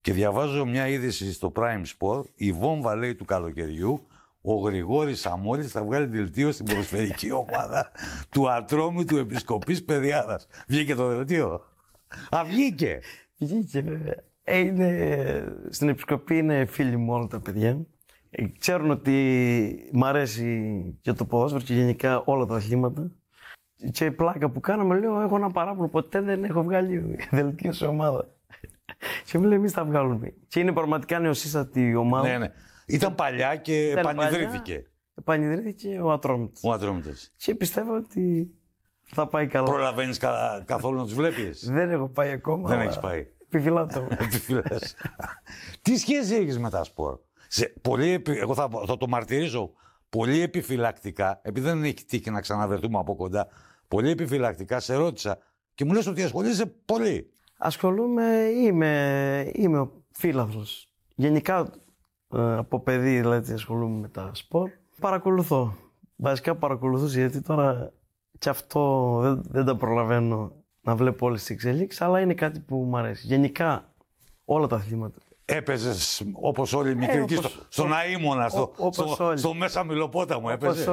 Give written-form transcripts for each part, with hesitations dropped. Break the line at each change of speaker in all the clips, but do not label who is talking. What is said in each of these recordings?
Και διαβάζω μια είδηση στο Prime Sport, η βόμβα λέει του καλοκαιριού, ο Γρηγόρης Σαμόλης θα βγάλει δελτίο στην ποδοσφαιρική ομάδα του Ατρόμητου Επισκοπής Παιδιάδας. Βγήκε το δελτίο. Βγήκε.
Βγήκε βέβαια. Στην Επισκοπή είναι φίλοι μου όλα τα παιδιά. Ξέρουν ότι μ' αρέσει και το ποδόσφαιρο και γενικά όλα τα αθλήματα. Και η πλάκα που κάναμε, λέω, έχω ένα παράπονο, ποτέ δεν έχω βγάλει δελτίο σε ομάδα. Και μου λέει, εμείς θα βγάλουμε. Και είναι πραγματικά νεοσύστατη ομάδα.
Ναι, ναι. Ήταν παλιά και επανειδρύθηκε.
Επανειδρύθηκε ο Ατρόμητος.
Ο Ατρόμητος.
Και πιστεύω ότι θα πάει καλά.
Προλαβαίνεις καθόλου να τους βλέπεις?
Δεν έχω πάει ακόμα.
Δεν έχεις πάει.
Επιφυλάτω.
Τι σχέση έχεις με τα σπορ? Εγώ θα το μαρτυρήσω πολύ επιφυλακτικά, επειδή δεν έχει τύχει να ξαναβρεθούμε από κοντά. Πολύ επιφυλακτικά σε ρώτησα και μου λες ότι ασχολείσαι πολύ.
Ασχολούμαι, είμαι ο φίλαθλος. Γενικά από παιδί δηλαδή ασχολούμαι με τα σπορ. Παρακολουθώ. Βασικά παρακολουθούσα γιατί τώρα και αυτό δεν τα προλαβαίνω να βλέπω όλες τις εξελίξεις, αλλά είναι κάτι που μου αρέσει. Γενικά όλα τα αθλήματα.
Έπαιζες όπως όλοι οι μικροί στον Αΐμωνα, στο Μέσα Μιλοπόταμο έπαιζες?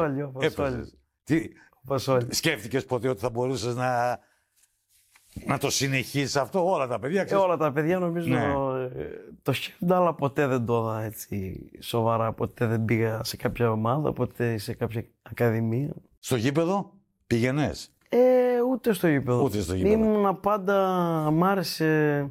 Όπως όλοι.
Σκέφτηκες ποτέ ότι θα μπορούσες να το συνεχίσεις αυτό? Όλα τα παιδιά ξέρεις.
Όλα τα παιδιά νομίζω το σκέφτονται, αλλά ποτέ δεν το είδα έτσι σοβαρά. Ποτέ δεν πήγα σε κάποια ομάδα, ποτέ σε κάποια ακαδημία.
Στο γήπεδο πήγαινες?
Ούτε στο γήπεδο. Ήμουνα πάντα, μ' άρεσε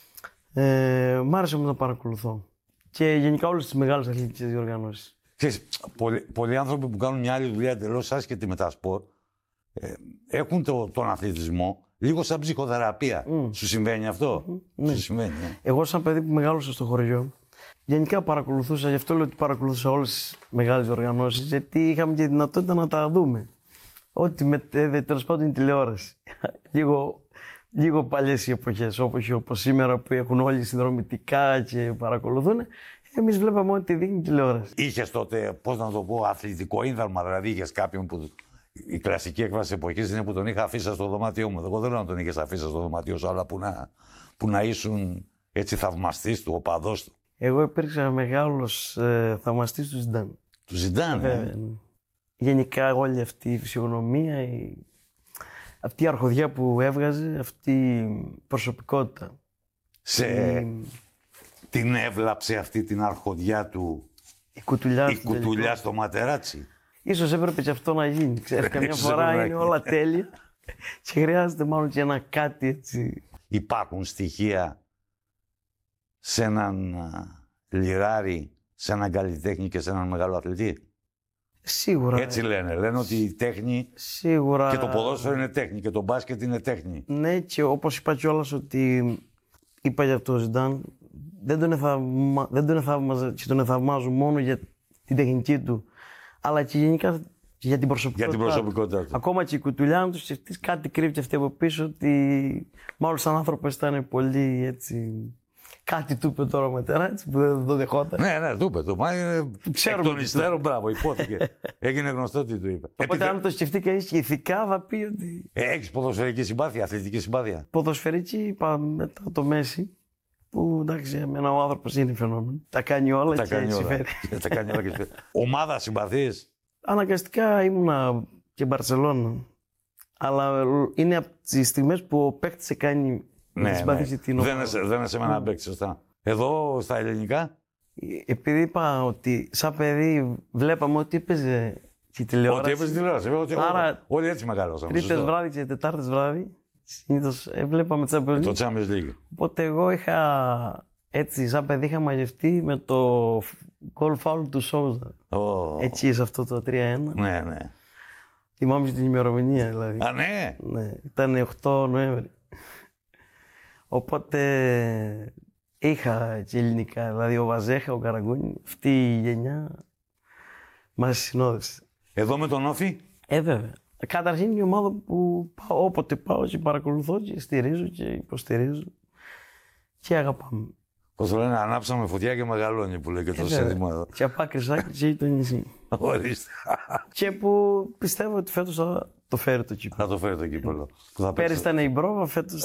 να παρακολουθώ. Και γενικά όλες τις μεγάλες αθλητικές διοργανώσεις.
Ξέρεις, πολλοί άνθρωποι που κάνουν μια άλλη δουλειά εντελώς άσχετη με τα σπορ έχουν τον αθλητισμό λίγο σαν ψυχοθεραπεία. Σου συμβαίνει αυτό?
Ναι.
Σου συμβαίνει,
Εγώ σαν παιδί που μεγάλωσα στο χωριό, γενικά παρακολουθούσα, γι' αυτό λέω ότι παρακολουθούσα όλες τις μεγάλες διοργανώσεις, γιατί είχαμε και δυνατότητα να τα δούμε. Ό,τι τέλος πάντων είναι τηλεόραση. Λίγο παλιές οι εποχές, όπως σήμερα που έχουν όλοι συνδρομητικά και παρακολουθούν. Εμείς βλέπαμε ό,τι δείχνει τηλεόραση.
Είχες τότε, πώς να το πω, αθλητικό ίνδαλμα, δηλαδή είχες κάποιον που. Η κλασική έκφραση της εποχής είναι που τον είχα αφήσει στο δωμάτιό μου. Εγώ δεν λέω να τον είχες αφήσει στο δωμάτιό σου, αλλά που να ήσουν έτσι θαυμαστής του, οπαδός του.
Εγώ υπήρξα μεγάλος θαυμαστής του Ζιντάν.
Του Ζιντάν,
Γενικά όλη αυτή η φυσιογνωμία, αυτή η αρχοδιά που έβγαζε, αυτή η προσωπικότητα.
Την έβλαψε αυτή την αρχοδιά του
η κουτουλιά
στο ματεράτσι?
Ίσως έπρεπε και αυτό να γίνει. Ξέρεις, καμιά φορά είναι όλα τέλεια και χρειάζεται μάλλον και ένα κάτι έτσι.
Υπάρχουν στοιχεία σε έναν λιράρι, σε έναν καλλιτέχνη και σε έναν μεγάλο αθλητή?
Σίγουρα.
Έτσι λένε. Λένε ότι η τέχνη
σίγουρα.
Και το ποδόσφαιρο είναι τέχνη και το μπάσκετ είναι τέχνη.
Ναι, και όπως είπα κιόλας ότι είπα για τον Ζιντάν, δεν τον θαύμαζα και τον θαυμάζω μόνο για την τεχνική του, αλλά και γενικά και για την προσωπικότητά του. Ακόμα και η κουτουλιά, αν του σκεφτείς, κάτι κρύβει αυτή από πίσω, ότι μάλλον σαν άνθρωπος ήταν πολύ έτσι. Κάτι του είπε τώρα μετά, έτσι, που δεν το δεχόταν.
Ναι, του είπε. Εκ των υστέρων, μπράβο, υπόθηκε. Έγινε γνωστό τι του είπε.
Οπότε, αν το σκεφτεί κανείς και ηθικά, θα πει ότι.
Έχεις ποδοσφαιρική συμπάθεια, αθλητική συμπάθεια?
Ποδοσφαιρική, είπα μετά το Μέση. Που εντάξει, εμένα ο άνθρωπος είναι φαινόμενο. Τα κάνει όλα και συμφέρει.
Τα κάνει όλα και συμφέρει. Ομάδα συμπαθείς?
Αναγκαστικά ήμουνα και Μπαρσελόνα. Αλλά είναι από τις στιγμές που ο παίκτης σε κάνει.
Ναι. Δεν είσαι με έναν παίκτη, σωστά. Εδώ στα ελληνικά.
Επειδή είπα ότι σαν παιδί βλέπαμε ότι έπαιζε τη τηλεόραση.
Ότι έπαιζε τηλεόραση. Άρα όλοι έτσι μεγάλωσαμε.
Τρίτες βράδυ και τετάρτες βράδυ. Συνήθως βλέπαμε
το Champions League.
Οπότε εγώ έτσι σαν παιδί είχα μαγευτεί με το goal foul του Σόουζα. Έτσι σε αυτό το 3-1.
Ναι.
Θυμάμαι την ημερομηνία δηλαδή.
Α, ναι.
Ναι, ήταν 8 Νοέμβρη. Οπότε είχα και ελληνικά, δηλαδή ο Βαζέχα, ο Καραγκούνι, αυτή η γενιά μας συνόδευσε.
Εδώ με τον Όφη?
Βέβαια. Καταρχήν είναι η ομάδα που όποτε πάω και παρακολουθώ και στηρίζω και υποστηρίζω και αγαπάμε.
Πώς το λένε, ανάψαμε φωτιά και μεγαλώνει που λέει και το σύνθημα εδώ.
Και απ' Κρυσάκη και το νησί.
Ορίστε.
Και που πιστεύω ότι φέτος θα το φέρει το κύπελλο.
Θα το φέρει το κύπελλο.
Πέρυσι ήταν η πρόβα, φέτος